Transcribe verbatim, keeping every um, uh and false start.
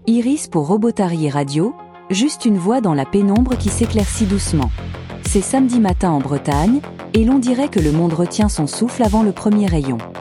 Iris pour Robotarier Radio, juste une voix dans la pénombre qui s'éclaircit doucement. C'est samedi matin en Bretagne, et l'on dirait que le monde retient son souffle avant le premier rayon.